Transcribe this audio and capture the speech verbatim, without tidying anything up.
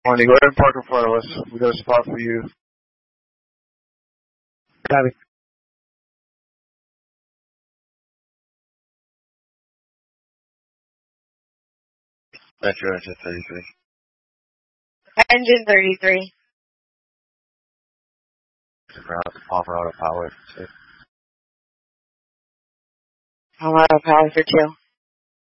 Money, go ahead and park in front of us. We got a spot for you. Copy. Metro engine thirty-three. Engine thirty-three. Palmer Auto Power. Palmer Auto Power for two.